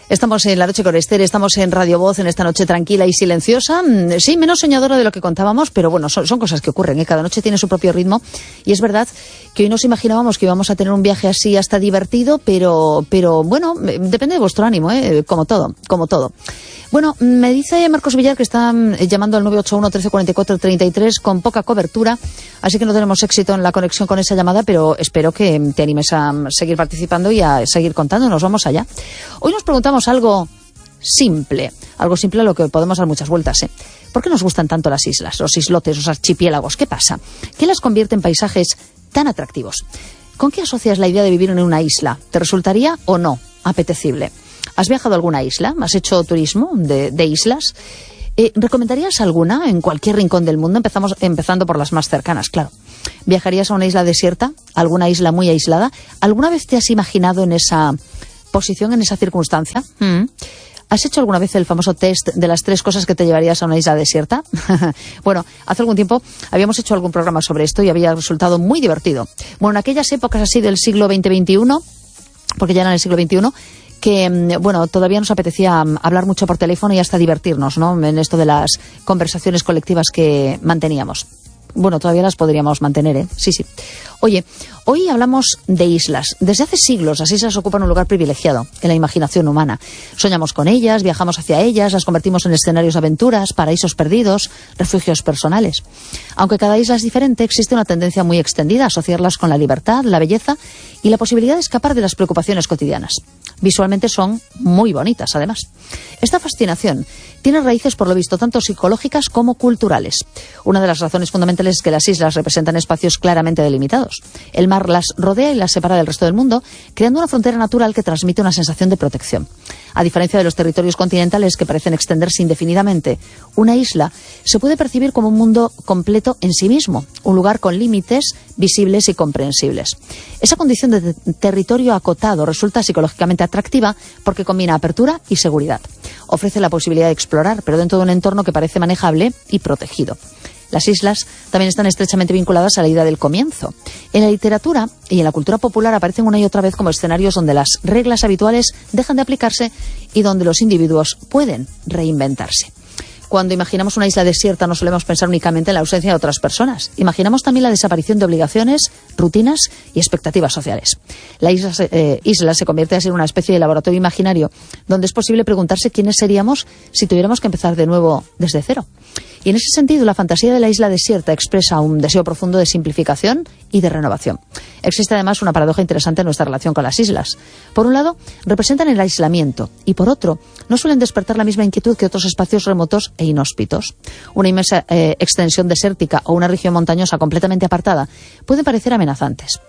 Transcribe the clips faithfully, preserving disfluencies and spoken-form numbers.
Estamos en La Noche con Esther, estamos en Radio Voz en esta noche tranquila y silenciosa. Sí, menos soñadora de lo que contábamos, pero bueno, son, son cosas que ocurren, ¿eh? Cada noche tiene su propio ritmo y es verdad que hoy nos imaginábamos que íbamos a tener un viaje así hasta divertido, pero, pero bueno, depende de vuestro ánimo, ¿eh? Como todo, como todo. Bueno, me dice Marcos Villar que está llamando al nueve ocho uno, trece cuarenta y cuatro, treinta y tres con poca cobertura, así que no tenemos éxito en la conexión con esa llamada, pero espero que te animes a seguir participando y a seguir contándonos. Vamos allá. Hoy nos preguntamos algo simple, algo simple a lo que podemos dar muchas vueltas, ¿eh? ¿Por qué nos gustan tanto las islas, los islotes, los archipiélagos? ¿Qué pasa? ¿Qué las convierte en paisajes tan atractivos? ¿Con qué asocias la idea de vivir en una isla? ¿Te resultaría o no apetecible? ¿Has viajado a alguna isla? ¿Has hecho turismo de, de islas? Eh, ¿Recomendarías alguna en cualquier rincón del mundo? Empezamos empezando por las más cercanas, claro. ¿Viajarías a una isla desierta? ¿Alguna isla muy aislada? ¿Alguna vez te has imaginado en esa posición, en esa circunstancia? ¿Mm? ¿Has hecho alguna vez el famoso test de las tres cosas que te llevarías a una isla desierta? Bueno, hace algún tiempo habíamos hecho algún programa sobre esto y había resultado muy divertido. Bueno, en aquellas épocas así del siglo veinte veintiuno, porque ya era en el siglo veintiuno, que, bueno, todavía nos apetecía hablar mucho por teléfono y hasta divertirnos, ¿no?, en esto de las conversaciones colectivas que manteníamos. Bueno, todavía las podríamos mantener, ¿eh? Sí, sí. Oye, hoy hablamos de islas. Desde hace siglos las islas ocupan un lugar privilegiado en la imaginación humana. Soñamos con ellas, viajamos hacia ellas, las convertimos en escenarios de aventuras, paraísos perdidos, refugios personales. Aunque cada isla es diferente, existe una tendencia muy extendida a asociarlas con la libertad, la belleza y la posibilidad de escapar de las preocupaciones cotidianas. Visualmente son muy bonitas, además. Esta fascinación tiene raíces, por lo visto, tanto psicológicas como culturales. Una de las razones fundamentales es que las islas representan espacios claramente delimitados. El mar las rodea y las separa del resto del mundo, creando una frontera natural que transmite una sensación de protección. A diferencia de los territorios continentales que parecen extenderse indefinidamente, una isla se puede percibir como un mundo completo en sí mismo, un lugar con límites visibles y comprensibles. Esa condición de territorio acotado resulta psicológicamente atractiva porque combina apertura y seguridad. Ofrece la posibilidad de explorar, pero dentro de un entorno que parece manejable y protegido. Las islas también están estrechamente vinculadas a la idea del comienzo. En la literatura y en la cultura popular aparecen una y otra vez como escenarios donde las reglas habituales dejan de aplicarse y donde los individuos pueden reinventarse. Cuando imaginamos una isla desierta no solemos pensar únicamente en la ausencia de otras personas. Imaginamos también la desaparición de obligaciones, rutinas y expectativas sociales. La isla, eh, isla se convierte así en una especie de laboratorio imaginario donde es posible preguntarse quiénes seríamos si tuviéramos que empezar de nuevo desde cero. Y en ese sentido, la fantasía de la isla desierta expresa un deseo profundo de simplificación y de renovación. Existe además una paradoja interesante en nuestra relación con las islas. Por un lado, representan el aislamiento y por otro, no suelen despertar la misma inquietud que otros espacios remotos e inhóspitos. Una inmensa eh, extensión desértica o una región montañosa completamente apartada pueden parecer amenazantes.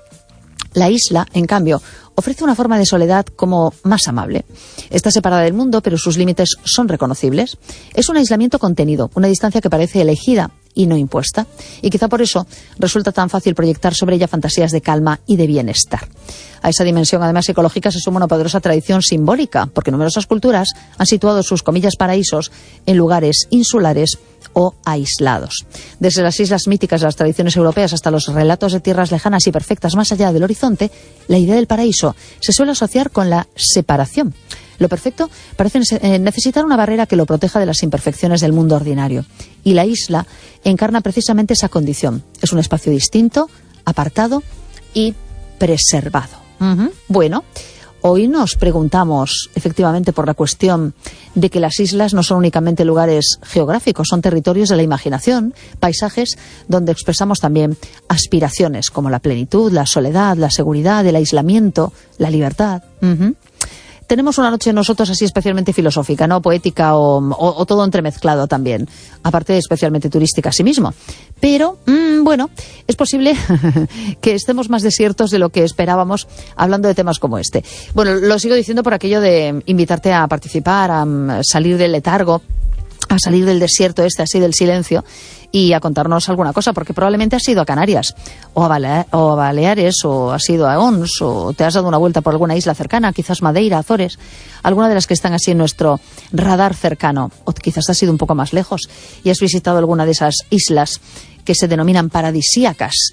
La isla, en cambio, ofrece una forma de soledad como más amable. Está separada del mundo, pero sus límites son reconocibles. Es un aislamiento contenido, una distancia que parece elegida y no impuesta. Y quizá por eso resulta tan fácil proyectar sobre ella fantasías de calma y de bienestar. A esa dimensión, además psicológica, se suma una poderosa tradición simbólica, porque numerosas culturas han situado sus, comillas, paraísos en lugares insulares o aislados. Desde las islas míticas de las tradiciones europeas hasta los relatos de tierras lejanas y perfectas más allá del horizonte, la idea del paraíso se suele asociar con la separación. Lo perfecto parece necesitar una barrera que lo proteja de las imperfecciones del mundo ordinario. Y la isla encarna precisamente esa condición. Es un espacio distinto, apartado y preservado. Uh-huh. Bueno, hoy nos preguntamos efectivamente por la cuestión de que las islas no son únicamente lugares geográficos, son territorios de la imaginación, paisajes donde expresamos también aspiraciones como la plenitud, la soledad, la seguridad, el aislamiento, la libertad. Uh-huh. Tenemos una noche nosotros así especialmente filosófica, ¿no? Poética o, o, o todo entremezclado también, aparte de especialmente turística a sí mismo. Pero, mmm, bueno, es posible que estemos más desiertos de lo que esperábamos hablando de temas como este. Bueno, lo sigo diciendo por aquello de invitarte a participar, a um, salir del letargo, a salir del desierto este, así del silencio, y a contarnos alguna cosa, porque probablemente has ido a Canarias, o a, Balea- o a Baleares, o has ido a Ons, o te has dado una vuelta por alguna isla cercana, quizás Madeira, Azores, alguna de las que están así en nuestro radar cercano, o quizás has ido un poco más lejos y has visitado alguna de esas islas que se denominan paradisíacas,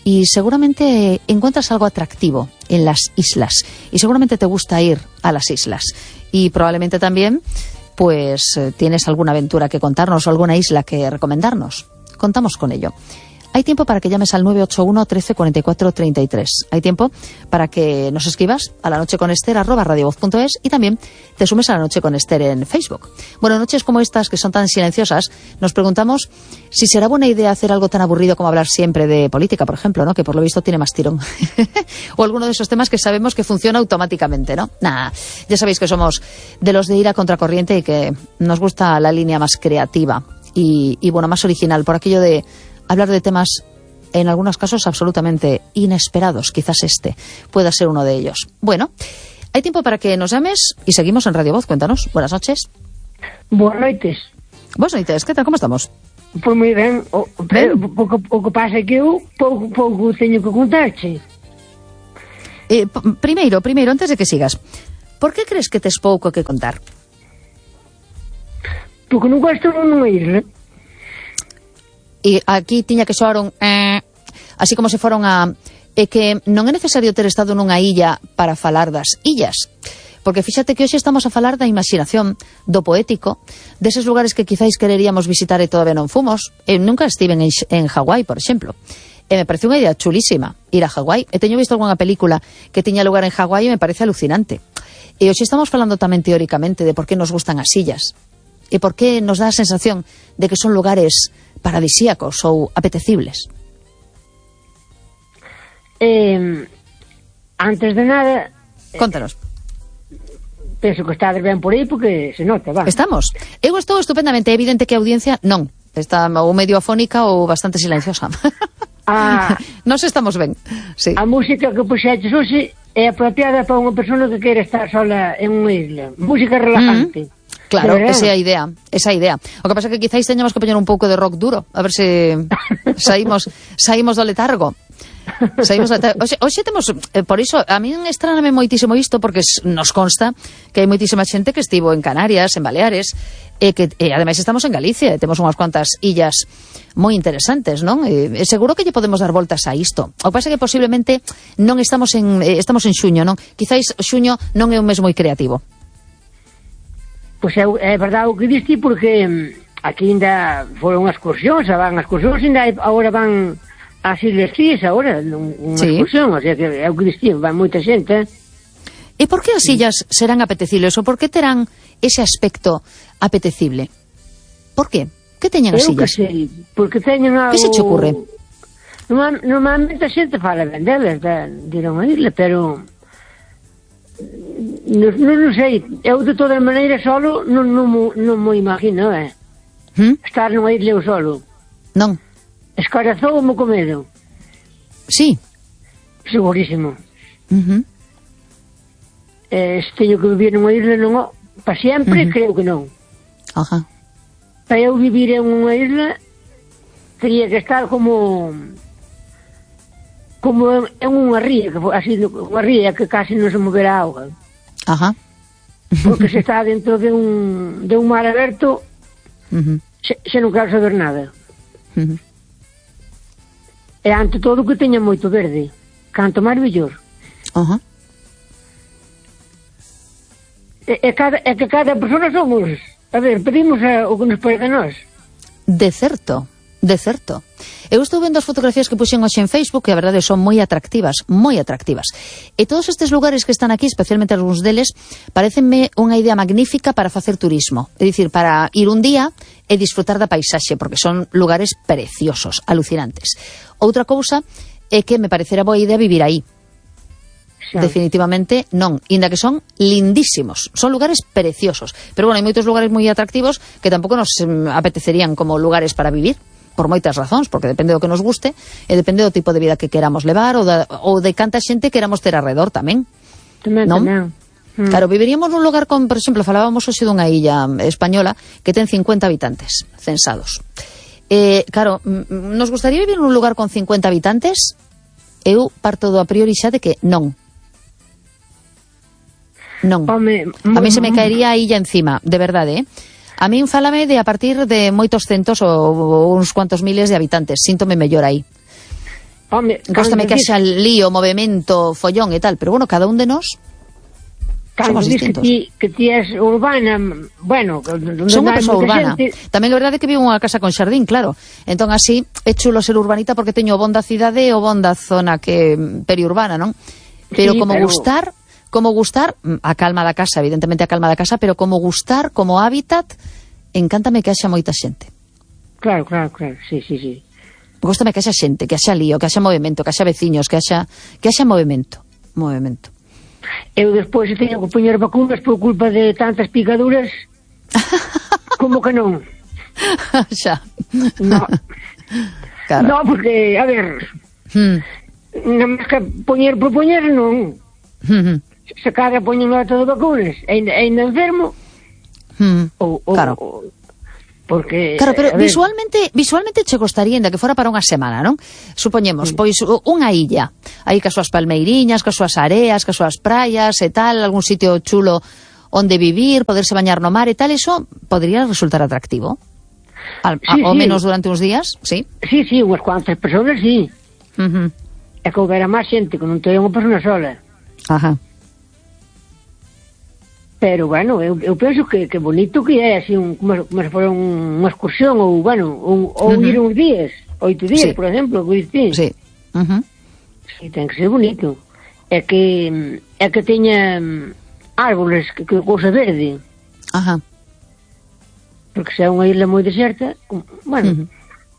y seguramente encuentras algo atractivo en las islas y seguramente te gusta ir a las islas y probablemente también pues tienes alguna aventura que contarnos o alguna isla que recomendarnos. Contamos con ello. Hay tiempo para que llames al nueve ocho uno, trece, cuarenta y cuatro, treinta y tres. Hay tiempo para que nos escribas a la noche con Ester arroba radiovoz punto es y también te sumes a La Noche con Ester en Facebook. Bueno, noches como estas que son tan silenciosas, nos preguntamos si será buena idea hacer algo tan aburrido como hablar siempre de política, por ejemplo, ¿no? Que por lo visto tiene más tirón. O alguno de esos temas que sabemos que funciona automáticamente, ¿no? Nah, ya sabéis que somos de los de ir a contracorriente y que nos gusta la línea más creativa y, y bueno, más original, por aquello de hablar de temas, en algunos casos, absolutamente inesperados. Quizás este pueda ser uno de ellos. Bueno, hay tiempo para que nos llames y seguimos en Radio Voz. Cuéntanos. Buenas noches. Buenas noites. Buenas noites. ¿Qué tal? ¿Cómo estamos? Pois moi ben. O, pero, o, o que pasa é que eu pouco, pouco teño que contarche. Eh, primeiro, primeiro, antes de que sigas, por que crees que tes pouco que contar? Porque non gosto nunha isla. E aquí tiña que soar un eh, así como se foron a é que non é necesario ter estado nunha illa para falar das illas, porque fíxate que hoxe estamos a falar da imaginación, do poético, deses lugares que quizáis quereríamos visitar e todavía non fomos. Eu nunca estive en, en Hawái, por exemplo, e me parece unha idea chulísima ir a Hawái. E teño visto algunha película que tiña lugar en Hawái e me parece alucinante. E hoxe estamos falando tamén teóricamente de por que nos gustan as illas e por que nos dá a sensación de que son lugares paradisíacos ou apetecibles. Eh, antes de nada... Contanos. Penso que estades ben por aí porque se nota, va. Estamos. Eu estou estupendamente. É evidente que a audiencia non. Está ou medio afónica ou bastante silenciosa. Ah, Nos estamos ben. Sí. A música que puxeches hoxe é apropiada para unha persona que quere estar sola en unha isla. Música relajante. Mm. Claro, esa é a idea, esa é a idea. O que pasa é que quizáis teñamos que poñer un pouco de rock duro, a ver se saímos saímos do letargo. Saímos do letargo. Oxe, oxe temos, eh, por iso, a min estráname moitísimo isto, porque nos consta que hai moitísima xente que estivo en Canarias, en Baleares, e que e ademais estamos en Galicia, e temos unhas cuantas illas moi interesantes, non? E, e seguro que lle podemos dar voltas a isto. O que pasa é que posiblemente non estamos en eh, estamos en xuño, non? Quizáis xuño non é un mes moi creativo. Pois é, é verdade o que diste, porque aquí ainda foron as excursións, van as excursións, ainda agora van as Islas Cíes, agora, unha sí. excursión, o sea que é o que diste, van moita xente. E por que as illas serán apetecibles, ou por que terán ese aspecto apetecible? Por que? Que teñen as illas? Eu que sei, porque teñen algo... Que se che ocurre? Normal, normalmente a xente fala ben delas, de ir a unha isla, pero... Non, non, non sei, eu de todas maneiras solo non, non, non mo imagino, eh? ¿Mm? Estar nunha isla eu solo. Non. Escarazou-me co medo. Sí. Segurísimo. Uh-huh. Eh, se teño que vivir nunha isla non, para sempre, uh-huh. creo que non. Ajá. Para eu vivir en unha isla teria que estar como... como en unha ría, que así, unha ría que casi non se movera a auga. Ajá. Porque se está dentro de un, de un mar aberto, uh-huh. se, se non quero saber nada. Uh-huh. E ante todo que teña moito verde. Canto máis mellor. Ajá. E, e, cada, e que cada persona somos... A ver, pedimos a, o que nos pede a nós. De certo. De certo. Eu estou vendo as fotografías que puxen hoxe en Facebook, que a verdade son moi atractivas, moi atractivas. E todos estes lugares que están aquí, especialmente algúns deles, parecenme unha idea magnífica para facer turismo. É dicir, para ir un día e disfrutar da paisaxe, porque son lugares preciosos, alucinantes. Outra cousa é que me parecerá boa idea vivir aí. Sí. Definitivamente non, inda que son lindísimos, son lugares preciosos. Pero bueno, hai moitos lugares moi atractivos que tampouco nos mm, apetecerían como lugares para vivir. Por moitas razóns, porque depende do que nos guste e depende do tipo de vida que queramos levar ou, da, ou de canta xente queramos ter alrededor tamén. Tamén, non? tamén. Mm. Claro, viviríamos nun lugar con, por exemplo, falábamos hoxe dunha illa española que ten cincuenta habitantes censados. Eh, claro, nos gustaría vivir nun lugar con cincuenta habitantes? Eu parto do a priori xa de que non. Non. Home, a mí se me caería a illa encima, de verdade, eh? A min fálame de a partir de moitos centos ou uns cuantos miles de habitantes. Síntome mellor aí. Góstame que haxa lío, movimento, follón e tal, pero bueno, cada un de nós somos distintos. Que ti, que ti és urbana, bueno, son unha persoa urbana. Xente... Tamén é verdade que vivo unha casa con xardín, claro. Entón así é chulo ser urbanita porque teño o bon da cidade e o bon da zona que periurbana, non? Pero sí, como pero... gustar, como gustar, a calma da casa, evidentemente a calma da casa, pero como gustar, como hábitat, encántame que haxa moita xente. Claro, claro, claro, sí, sí, sí. Góstame que haxa xente, que haxa lío, que haxa movimento, que haxa veciños, que haxa que haxa movimento, movimento. Eu despois teño que poñer vacunas por culpa de tantas picaduras. Como que non? Xa. No. Claro. No, porque, a ver, hmm. non máis que poñer por poñer, non. Hmm. Se cada poñen nota de vacunas, ainda, ainda enfermo. Hmm. Ou, ou, claro. Ou, porque... Claro, pero visualmente visualmente che gostaría ainda que fora para unha semana, non? Supoñemos, sí. Pois unha illa, aí cas súas palmeiriñas, cas súas areas, cas súas praias e tal, algún sitio chulo onde vivir, poderse bañar no mar e tal, eso podría resultar atractivo? Al, sí, a, o sí. menos durante uns días, sí? Sí, sí, unhas cuantas persoas, sí. Uh -huh. É que houbera máis xente, que non teña unha persona sola. Ajá. Pero, bueno, eu, eu penso que, que bonito que é, así, un, como, como se fora un, unha excursión, ou, bueno, un, ou uh -huh. ir uns días, oito días, sí. Por exemplo, que dicir. Sí. Uh -huh. Sí, ten que ser bonito. É que, é que teña árboles, que, que cousa verde. Ajá. Porque se é unha isla moi deserta, bueno, uh -huh.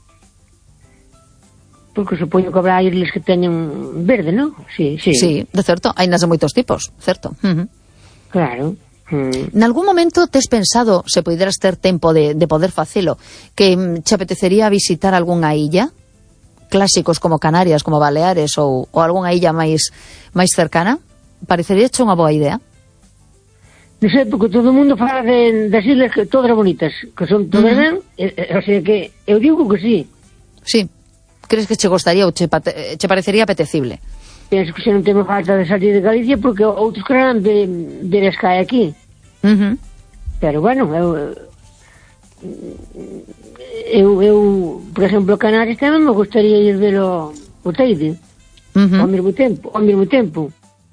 porque supoño que habrá islas que teñen verde, non? Sí, sí. Sí, de certo, hai nas de moitos tipos, certo. Uh -huh. Claro. Mm. Nalgún momento tes pensado, se poideras ter tempo de, de poder facelo, que che apetecería visitar algunha illa? Clásicos como Canarias, como Baleares ou, ou algunha illa máis máis cercana? Parecería che unha boa idea? Non sei, porque todo o mundo fala de, das islas que todas bonitas, que son todas ben, uh -huh. O sea que eu digo que sí. Sí. Crees que che gostaría ou che, che parecería apetecible? Penso que se non temos falta de salir de Galicia porque outros quererán de, de les cae aquí. Uh -huh. Pero bueno, eu, eu, eu por exemplo, Canarias tamén me gustaría ir ver o, o Teide. Uh -huh. Ao mesmo tempo, ao mesmo tempo.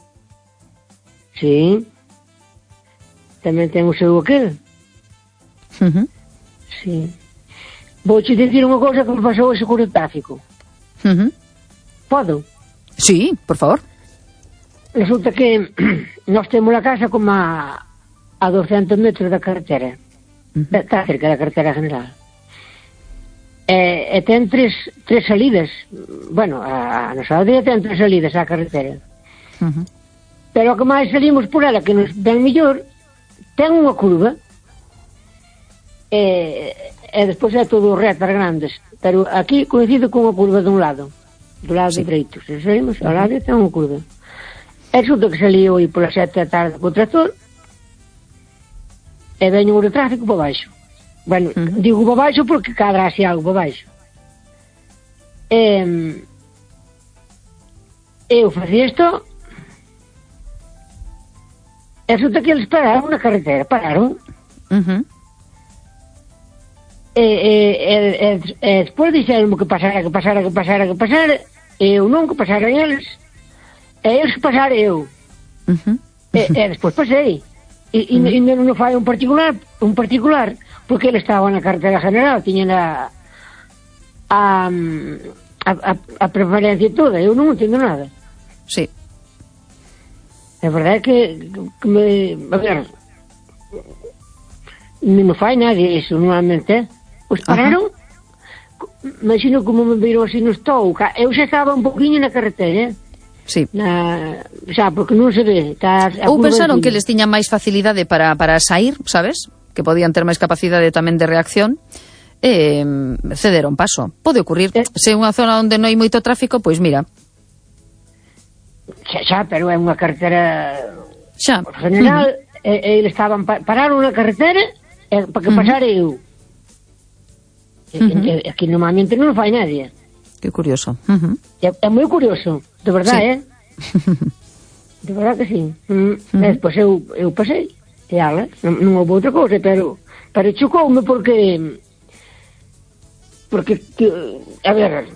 Sí. Tamén ten o seu aquel. Uh -huh. Sí. Vou te dicir unha cousa que me pasou ese con o tráfico. Uh -huh. Podo? Sí, por favor. Resulta que nós temos a casa como a, a doscientos metros da carretera. Uh -huh. Está cerca da carretera general. E, e ten tres, tres salidas. Bueno, a, a nosa aldea ten tres salidas á carretera. Uh -huh. Pero o que máis salimos por ela, que nos ven mellor, ten unha curva. E, e despois é todo retas grandes. Pero aquí coincide con unha curva dun lado. Do lado sí. Dereito, se saímos ao lado ten unha curva. E resulta que salí hoy polas sete da tarde co tractor e veño o tráfico para baixo. Bueno, uh -huh. digo para baixo porque cadra así algo para baixo. E, eu facía isto e resulta que eles pararon na carretera, pararon. Uh -huh. E, e, e, e, e despois dixeron que pasara, que pasara, que pasara, que pasara, e eu non, que pasara eles, e eles que pasara eu. Uh -huh. e, e despois pasei. E, e, uh -huh. e non non fai un particular, un particular, porque ele estaba na carretera general, tiña a, a, a, a preferencia toda, eu non entendo nada. Sí. É verdade que, que me, a ver, non me fai nadie iso, normalmente, pois pararon, imagino como me viron así no estou, eu xa estaba un poquinho na carretera, sí. Na, xa, porque non se ve. Tá, ou pensaron que les tiñan máis facilidade para, para sair, sabes? Que podían ter máis capacidade tamén de reacción, e cederon paso. Pode ocurrir. Eh, se é unha zona onde non hai moito tráfico, pois mira. Xa, xa, pero é unha carretera xa. general, uh -huh. e, e eles estaban, pararon na carretera e, para que uh -huh. pasara eu. E, uh -huh. e, aquí normalmente non fai nadie. Que curioso. Uh -huh. É, é moi curioso, de verdade, sí. eh? De verdade que sí. Mm. Uh -huh. E despois eu, eu pasei, e ala, non, non houve outra cousa, pero, pero chocoume porque, porque, que, a ver,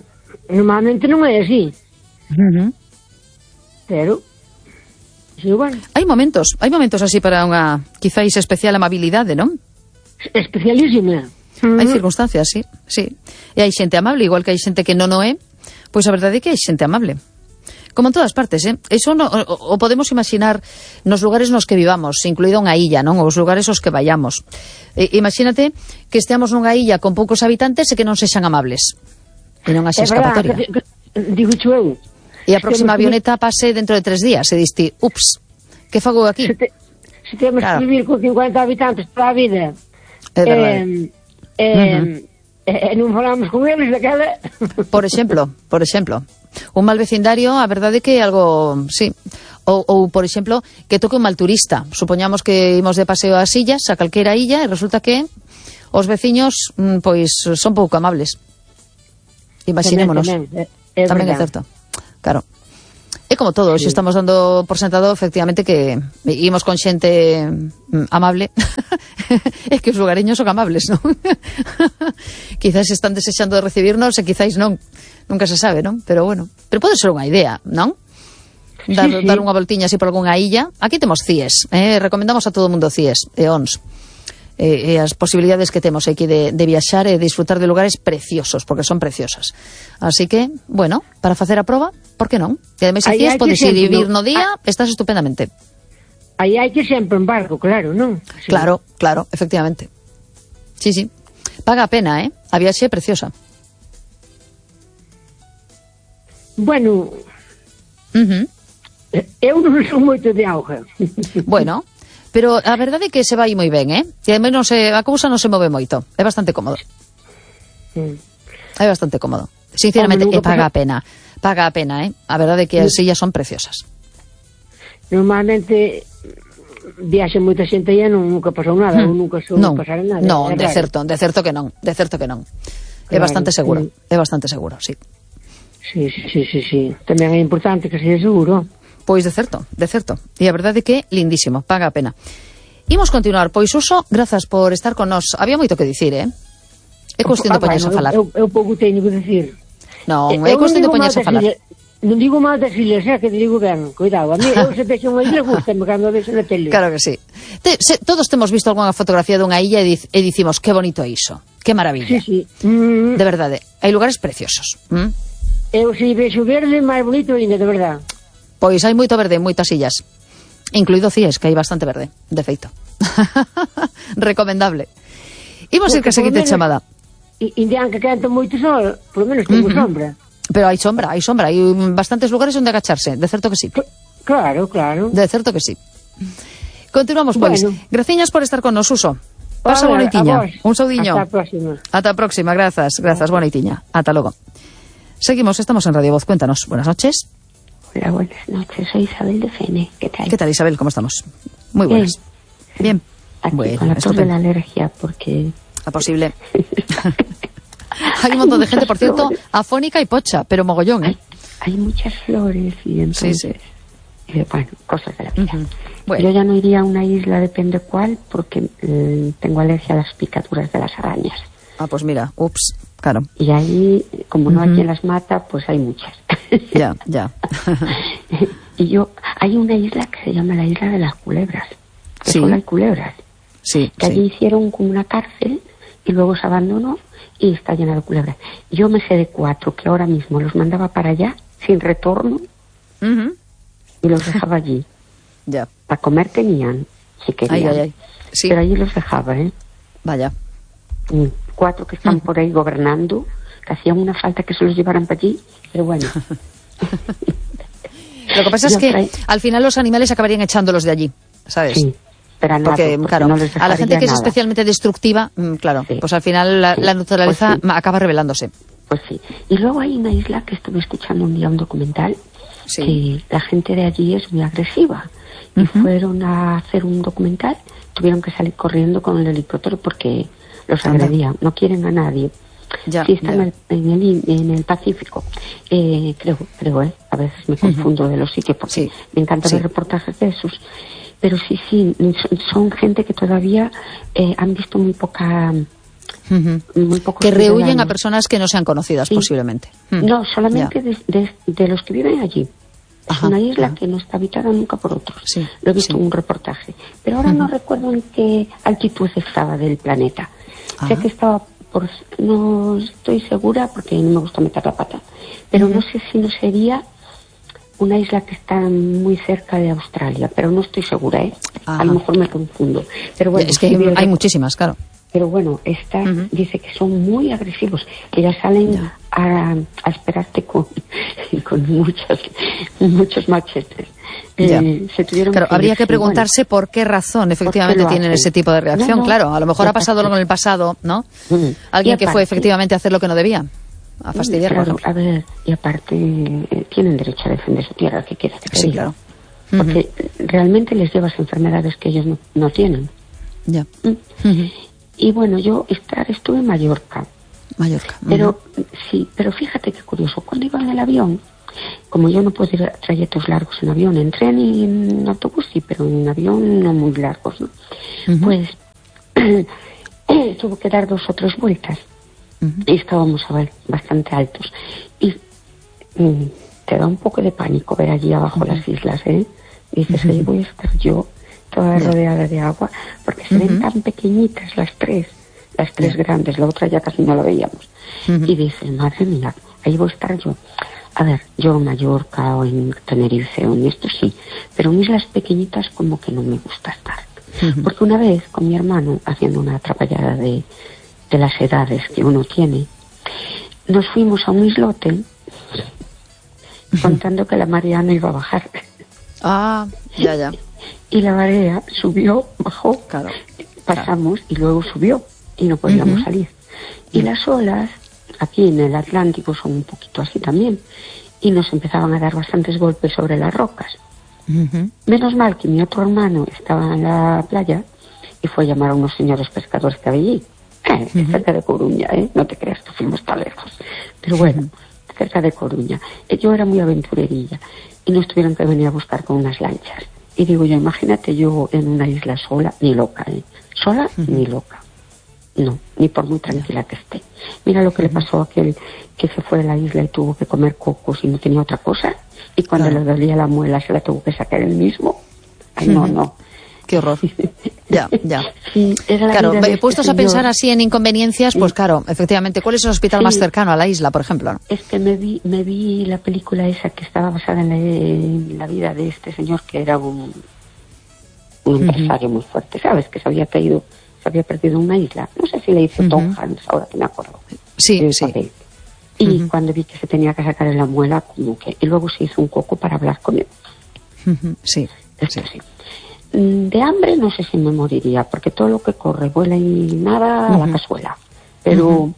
normalmente non é así. Uh-huh. Pero, sí, bueno. Hai momentos, hai momentos así para unha, quizáis, especial amabilidade, non? Especialísima. Uh-huh. Hai circunstancias, sí, sí. E hai xente amable, igual que hai xente que non o é, pois a verdade é que hai xente amable. Como en todas partes, eh? Eso no, o, o podemos imaginar nos lugares nos que vivamos, incluído unha illa, non? Os lugares aos que vayamos. E, imagínate que esteamos nunha illa con poucos habitantes e que non sexan amables. E non así escapatoria. Digo eu. E a próxima avioneta pase dentro de tres días. E diste, ups, que fago aquí? Se, te, se temos claro. que vivir con cincuenta habitantes para a vida, é verdade. Eh, eh, uh-huh. E non falamos con eles daquela. Por exemplo, por exemplo, un mal vecindario, a verdade é que é algo, sí. Ou, ou, por exemplo, que toque un mal turista. Supoñamos que imos de paseo ás illas, a calquera illa, e resulta que os veciños, pois, son pouco amables. Imaginémonos. Tamén, tamén, é, é tamén é certo. Claro. É como todo, sí. Se estamos dando por sentado efectivamente que imos con xente amable. É que os lugareños son amables, non? Quizás están desexando de recibirnos e quizás non. Nunca se sabe, non? Pero bueno, pero pode ser unha idea, non? Dar, sí, sí. dar unha voltiña así por algunha illa. Aquí temos C I E S, eh? Recomendamos a todo o mundo C I E S e O N S. E, e as posibilidades que temos aquí de, de viaxar e disfrutar de lugares preciosos, porque son preciosas. Así que, bueno, para facer a proba, por que non? E ademais, C I E S podes ir vivir no día, estás estupendamente. Aí hai que sempre en barco, claro, non? Así. Claro, claro, efectivamente. Sí, sí. Paga a pena, eh? A viaxe é preciosa. Bueno, uh-huh. eu non son moito de auga. Bueno, pero a verdade é que se vai moi ben, eh? E ademais non se, a cousa non se move moito. É bastante cómodo. Mm. É bastante cómodo. Sinceramente, e paga a pena. Paga a pena, eh? A verdade é que as sillas son preciosas. Normalmente viaxe moita xente e non nunca pasou nada, hmm. ou nunca sou non, pasar nada. Non, de certo, de certo que non, de certo que non. Claro, é bastante seguro, sí. É bastante seguro, sí. Sí, sí, sí, sí, sí. Tamén é importante que sexa seguro. Pois de certo, de certo. E a verdade é que lindísimo, paga a pena. Imos continuar, pois Uso, grazas por estar con nós. Había moito que dicir, eh? É cuestión de poñerse a falar. Eu, eu pouco teño que dicir. Non, é cuestión de poñerse a falar. Non digo mal das ilhas, é que digo ben, cuidado. A mí, eu se vexo unha ilha, gustame cando vexo na tele. Claro que sí. Te, se, todos temos visto algunha fotografía dunha illa e, dic, e dicimos, que bonito é iso, que maravilla. Sí, sí. Mm. De verdade, hai lugares preciosos. Mm? Eu se vexo verde, máis bonito ainda, de verdade. Pois hai moito verde en moitas illas, incluído C I E S, que hai bastante verde, de feito. Recomendable. Imos ir que a seguinte chamada. Indian que canta moito sol, por lo menos tengo uh-huh. sombra. Pero hai sombra, hai sombra, hai bastantes lugares onde agacharse, de certo que sí. Claro, claro. De certo que sí. Continuamos, pois. Bueno. Graciñas por estar con nos, Uso. Pasa boa noitiña. Un saudiño. Ata a próxima. Ata a próxima, grazas, grazas, boa noitiña. Ata logo. Seguimos, estamos en Radio Voz, cuéntanos. Buenas noches. Hola, buenas noches, soy Isabel de Fene. ¿Qué tal? ¿Qué tal, Isabel? ¿Cómo estamos? Muy buenas. Bien. Bien. Aquí bueno, con la tos de la alergia, porque... A posible. Hay un montón de gente, por cierto, afónica y pocha, pero mogollón, ¿eh? Hay, hay muchas flores y entonces... Sí, sí. Eh, bueno, cosas de la vida. Uh-huh. Bueno. Yo ya no iría a una isla, depende cuál, porque eh, tengo alergia a las picaduras de las arañas. Ah, pues mira, ups, claro. Y ahí, como no uh-huh. hay quien las mata, pues hay muchas. Ya, ya. Y yo, hay una isla que se llama la Isla de las Culebras, que sí. solo hay culebras. Sí, que sí. allí hicieron como una cárcel y luego se abandonó y está llena de culebras. Yo me sé de cuatro que ahora mismo los mandaba para allá sin retorno uh-huh. y los dejaba allí. Ya. Para comer tenían, si querían. Ay, ay, ay. Sí. Pero allí los dejaba, ¿eh? Vaya. Y cuatro que están uh-huh. por ahí gobernando, que hacían una falta que se los llevaran para allí, pero bueno. Lo que pasa es que trae... al final los animales acabarían echándolos de allí, ¿sabes? Sí. Pero a porque, porque claro, no a la gente que nada. es especialmente destructiva, claro, sí. pues al final la, sí. la naturaleza pues sí. acaba revelándose. Pues sí. Y luego hay una isla que estuve escuchando un día un documental, sí. que la gente de allí es muy agresiva. Y uh-huh. fueron a hacer un documental, tuvieron que salir corriendo con el helicóptero porque los agredían, no quieren a nadie. Ya, sí, está ya. En, el, en, el, en el Pacífico. Eh, creo, creo, eh, a veces me confundo uh-huh. de los sitios porque sí. me encanta sí. ver reportajes de esos. Pero sí, sí, son, son gente que todavía eh, han visto muy poca Uh-huh. Muy pocos que rehuyen ciudadanos. a personas que no sean conocidas, sí. posiblemente. Uh-huh. No, solamente de, de, de los que viven allí. Es ajá, una isla ajá. que no está habitada nunca por otros. Sí, Lo he visto sí. en un reportaje. Pero ahora uh-huh. no recuerdo en qué altitud estaba del planeta. Ajá. Sé que estaba por... No estoy segura porque no me gusta meter la pata. Pero uh-huh. no sé si no sería una isla que está muy cerca de Australia. Pero no estoy segura, ¿eh? Ajá. A lo mejor me confundo. Pero bueno, es que hay, hay muchísimas, claro. Pero bueno, esta uh-huh. dice que son muy agresivos, que ya salen yeah. a, a esperarte con, con muchos, muchos machetes. Yeah. Eh, se tuvieron claro, que habría decir, que preguntarse bueno, por qué razón efectivamente qué tienen ese tipo de reacción. No, no, claro, a lo mejor ha pasado algo en el pasado, ¿no? Uh-huh. Alguien aparte, que fue efectivamente a hacer lo que no debía, a fastidiar. Claro, a ver, y aparte eh, tienen derecho a defender su tierra, que quieras que te sí, diga. Claro. Porque uh-huh. realmente les llevas enfermedades que ellos no, no tienen. Ya. Yeah. Uh-huh. Y bueno, yo estar, estuve en Mallorca. Mallorca. Uh-huh. Pero sí, pero fíjate qué curioso. Cuando iba en el avión, como yo no puedo ir a trayectos largos en avión, en tren y en autobús sí, pero en avión no muy largos, ¿no? Uh-huh. Pues tuve que dar dos o tres vueltas. Uh-huh. Y estábamos a ver, bastante altos. Y mm, te da un poco de pánico ver allí abajo uh-huh. las islas, ¿eh? Y dices, uh-huh. ahí voy a estar yo, toda yeah. rodeada de agua, porque se uh-huh. ven tan pequeñitas las tres, las tres yeah. grandes, la otra ya casi no la veíamos. Uh-huh. Y dices, madre mía, ahí voy a estar yo. A ver, yo en Mallorca o en Tenerife o en esto sí, pero en islas pequeñitas como que no me gusta estar. Uh-huh. Porque una vez con mi hermano, haciendo una atrapallada de, de las edades que uno tiene, nos fuimos a un islote uh-huh. contando que la marea no iba a bajar. Ah, ya, ya. Y la marea subió, bajó, claro, pasamos claro. y luego subió y no podíamos uh-huh. salir. Y uh-huh. las olas aquí en el Atlántico son un poquito así también y nos empezaban a dar bastantes golpes sobre las rocas. Uh-huh. Menos mal que mi otro hermano estaba en la playa y fue a llamar a unos señores pescadores que había allí, eh, uh-huh. cerca de Coruña, ¿eh? No te creas que fuimos tan lejos, pero bueno, uh-huh. cerca de Coruña. Yo era muy aventurerilla y nos tuvieron que venir a buscar con unas lanchas. Y digo yo, imagínate yo en una isla sola, ni loca, ¿eh? Sola, uh-huh. ni loca. No, ni por muy tranquila que esté. Mira lo que le pasó a aquel que se fue de la isla y tuvo que comer cocos y no tenía otra cosa. Y cuando claro. le dolía la muela se la tuvo que sacar él mismo. Ay, no, no. Qué horror. Ya, ya. Sí, claro, este puestos señor. a pensar así en inconveniencias, pues claro, efectivamente, ¿cuál es el hospital sí. más cercano a la isla, por ejemplo? Es que me vi, me vi la película esa que estaba basada en la, en la vida de este señor que era un, un empresario uh-huh. muy fuerte, ¿sabes? Que se había caído, se había perdido una isla. No sé si le hizo uh-huh. Tom Hanks, ahora que me acuerdo. Sí, sí. Papel. Y uh-huh. cuando vi que se tenía que sacar en la muela, como que... Y luego se hizo un coco para hablar con él. Uh-huh. Sí, Esto sí. sí. De hambre no sé si me moriría, porque todo lo que corre, vuela y nada, uh-huh. a la cazuela. Pero... Uh-huh.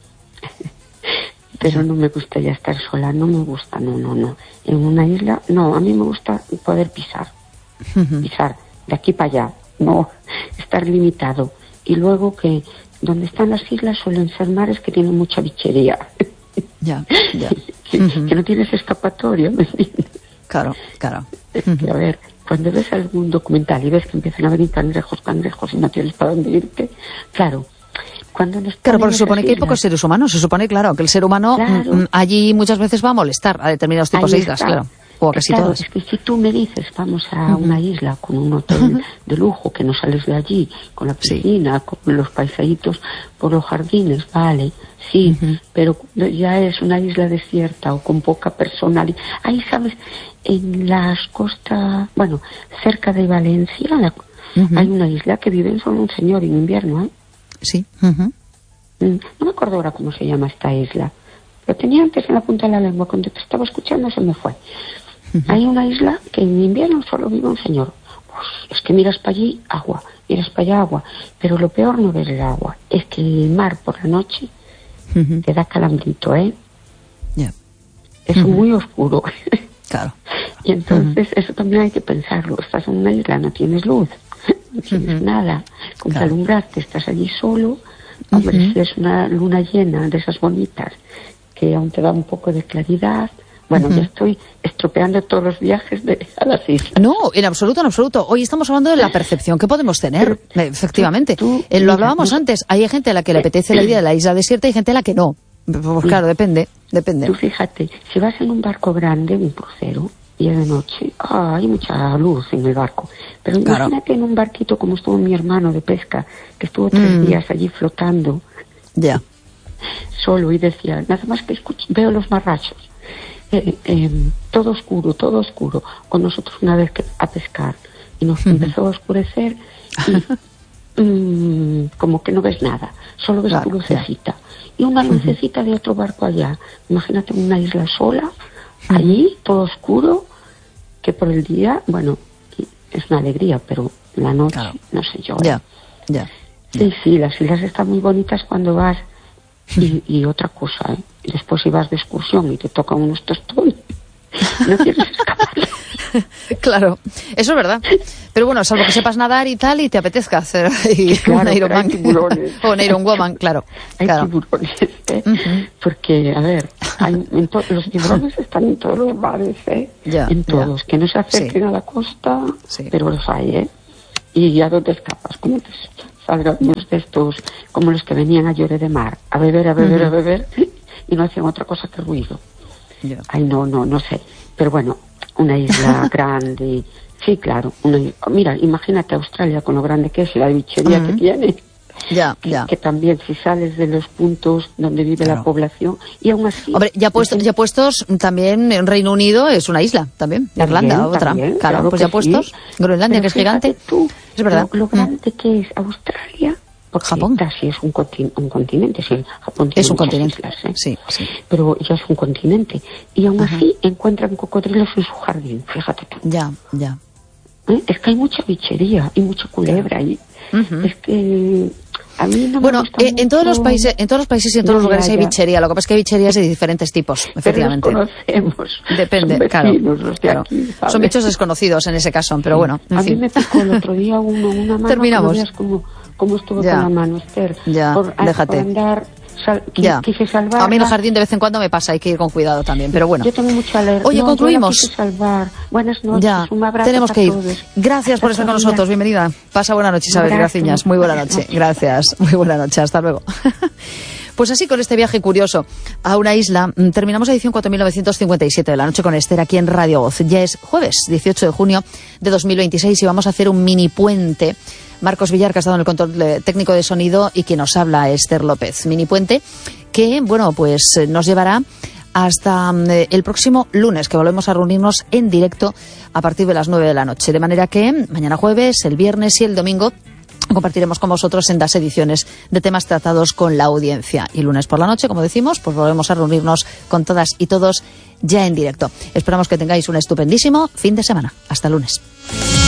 pero no me gusta ya estar sola, no me gusta, no, no, no. En una isla, no, a mí me gusta poder pisar. Uh-huh. Pisar de aquí para allá, no estar limitado. Y luego que donde están las islas suelen ser mares que tienen mucha bichería. Ya, ya. que, uh-huh. que no tienes escapatoria, ¿me entiendes? Claro, claro. Es que, a ver, cuando ves algún documental y ves que empiezan a venir cangrejos, cangrejos y no tienes para dónde irte, claro. Cuando nos claro, porque se supone que hay pocos seres humanos. Se supone, claro, que el ser humano claro. m- allí muchas veces va a molestar a determinados tipos Ahí de islas, está. claro. O a casi claro, todas. Es que si tú me dices, vamos a uh-huh. una isla con un hotel uh-huh. de lujo, que no sales de allí, con la piscina, sí. con los paisaitos por los jardines, vale, sí, uh-huh. pero cuando ya es una isla desierta o con poca personalidad, ahí sabes, en las costas, bueno, cerca de Valencia, la, uh-huh. hay una isla que vive solo un señor en invierno, ¿eh? Sí. Uh-huh. No me acuerdo ahora cómo se llama esta isla. Lo tenía antes en la punta de la lengua. Cuando te estaba escuchando se me fue. Uh-huh. Hay una isla que en invierno solo vive un señor. Pues es que miras para allí, agua. Miras para allá, agua. Pero lo peor no ver el agua. Es que el mar por la noche uh-huh. te da calambrito, ¿eh? Yeah. Es uh-huh. muy oscuro. Claro. Y entonces uh-huh. eso también hay que pensarlo. Estás en una isla, no tienes luz. No tienes uh-huh. nada. Con claro. que alumbrarte, estás allí solo. Hombre, uh-huh. si es una luna llena de esas bonitas que aún te da un poco de claridad, Bueno, uh-huh. ya estoy estropeando todos los viajes de, a las islas. No, en absoluto, en absoluto. Hoy estamos hablando de la percepción que podemos tener, pero, efectivamente. Tú, tú, eh, lo hablábamos mira, antes. Hay gente a la que le apetece la idea de la isla desierta y gente a la que no. Pues claro, depende, depende. Tú fíjate, si vas en un barco grande, un crucero, y es de noche, ah, hay mucha luz en el barco. Pero claro. imagínate en un barquito como estuvo mi hermano de pesca, que estuvo tres mm. días allí flotando. Ya. Yeah. Solo, y decía, nada más que escucho, veo los marrachos. Eh, eh, todo oscuro, todo oscuro. Con nosotros una vez que a pescar y nos uh-huh. empezó a oscurecer y mm, como que no ves nada, solo ves claro, tu lucecita yeah. y una lucecita uh-huh. de otro barco allá. Imagínate una isla sola, uh-huh. allí, todo oscuro, que por el día, bueno, es una alegría, pero la noche, claro. no sé yo. Ya, ya. Sí, sí, las islas están muy bonitas cuando vas. Y, y otra cosa, ¿eh? Después si vas de excursión y te tocan unos tostones, no quieres escapar. Claro, eso es verdad. Pero bueno, salvo que sepas nadar y tal, y te apetezca hacer y claro, un Ironman o un Iron Woman, claro. Hay claro. tiburones, ¿eh? Uh-huh. Porque, a ver, hay en to- los tiburones están en todos los bares, ¿eh? Ya, en todos. Ya. Que no se acerquen sí. a la costa, sí. pero los hay, ¿eh? ¿Y a dónde escapas? ¿Cómo te salgan unos de estos, como los que venían a Lloret de Mar, a beber, a beber, uh-huh. a beber, y no hacían otra cosa que ruido? Yeah. Ay, no, no, no sé. Pero bueno, una isla grande, sí, claro. Una, mira, imagínate Australia con lo grande que es y la bichería uh-huh. que tiene. Ya, que, ya. que también si sales de los puntos donde vive claro. la población y aún así. Hombre, ya puestos, ya puestos también en Reino Unido es una isla también, también Irlanda otra, también, claro, claro pues ya puestos. Sí. Groenlandia pero que es gigante, tú, es verdad. Lo, lo grande mm. que es Australia, porque Japón casi es un, continente, un continente, sí, Japón tiene es un continente, islas, ¿eh? sí, sí. Pero ya es un continente y aún uh-huh. así encuentran cocodrilos en su jardín, fíjate tú. Ya, ya. ¿Eh? Es que hay mucha bichería y mucha culebra ahí. Uh-huh. Es que a mí no bueno, me gusta eh, en todos los países, en todos los países y en todos no los lugares haya. hay bichería. Lo que pasa es que hay bicherías de diferentes tipos, efectivamente. Pero los conocemos. Depende, son claro. Vecinos, los de claro. Aquí, son bichos desconocidos en ese caso, pero bueno. En a fin. mí me picó el otro día uno, una mano. Terminamos. Que no veas cómo, cómo estuvo ya. con la mano, Esther. Ya, por, déjate. Por andar, sal, quise, ya. quise salvarla. A mí en el jardín de vez en cuando me pasa, hay que ir con cuidado también, pero bueno. Yo tengo mucha alergia. Oye, no, concluimos. Yo la quise salvar. Buenas noches, ya. un abrazo Tenemos que ir. Todos. Gracias hasta por estar con día. nosotros, bienvenida. Pasa buena noche, Isabel Graciñas. Muy buena noche. Gracias, muy buena noche, hasta luego. Pues así, con este viaje curioso a una isla, terminamos la edición cuatro mil novecientos cincuenta y siete de la noche con Esther aquí en Radio Voz. Ya es jueves, dieciocho de junio de dos mil veintiséis y vamos a hacer un mini puente. Marcos Villar, que ha estado en el control técnico de sonido, y quien nos habla, Esther López. Mini puente que, bueno, pues nos llevará hasta el próximo lunes, que volvemos a reunirnos en directo a partir de las nueve de la noche. De manera que mañana jueves, el viernes y el domingo compartiremos con vosotros en las ediciones de temas tratados con la audiencia. Y lunes por la noche, como decimos, pues volvemos a reunirnos con todas y todos ya en directo. Esperamos que tengáis un estupendísimo fin de semana. Hasta lunes.